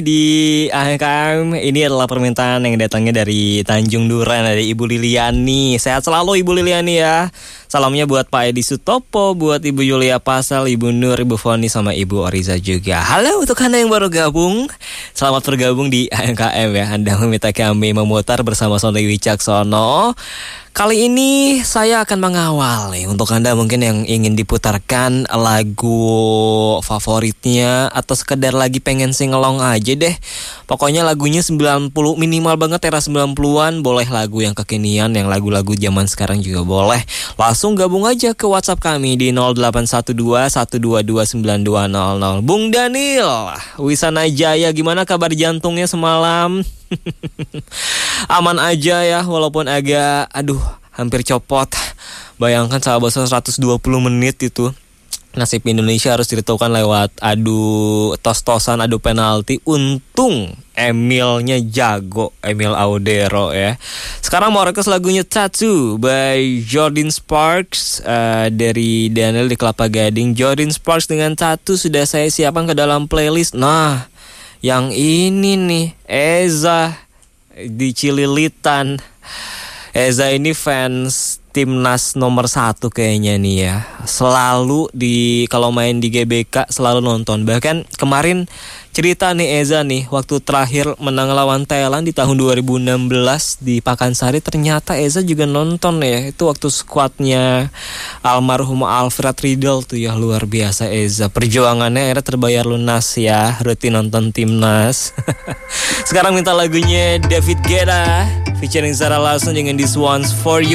Di AHKM ini adalah permintaan yang datangnya dari Tanjung Duren, dari Ibu Liliani. Sehat selalu Ibu Liliani ya. Salamnya buat Pak Edi Sutopo, buat Ibu Yulia Pasal, Ibu Nur, Ibu Foni, sama Ibu Oriza juga. Halo untuk Anda yang baru gabung, selamat bergabung di AHKM ya. Anda meminta kami memutar bersama Sonny Wicaksono. Kali ini saya akan mengawal nih untuk Anda mungkin yang ingin diputarkan lagu favoritnya atau sekedar lagi pengen singelong aja deh. Pokoknya lagunya 90 minimal banget era 90-an, boleh lagu yang kekinian, yang lagu-lagu zaman sekarang juga boleh. Langsung gabung aja ke WhatsApp kami di 0812-122-9200. Bung Daniel, Wisanajaya, gimana kabar jantungnya semalam? Aman aja ya, walaupun agak hampir copot. Bayangkan sahabat 120 menit itu. Nasib Indonesia harus ditentukan lewat adu tos-tosan, adu penalti. Untung Emilnya jago, Emil Audero ya. Sekarang mau request lagunya Tattoo by Jordin Sparks dari Daniel di Kelapa Gading. Jordin Sparks dengan Tattoo sudah saya siapkan ke dalam playlist. Nah, yang ini nih, Eza di Cililitan. Eza ini fans timnas nomor 1 kayaknya nih ya. Selalu kalau main di GBK selalu nonton. Bahkan kemarin cerita nih Eza nih, waktu terakhir menang lawan Thailand di tahun 2016 di Pakansari, ternyata Eza juga nonton ya. Itu waktu skuadnya almarhum Alfred Riedel tuh ya, luar biasa Eza. Perjuangannya akhirnya terbayar lunas ya, rutin nonton timnas. Sekarang minta lagunya David Guetta featuring Zara Larsson dengan This One's For You.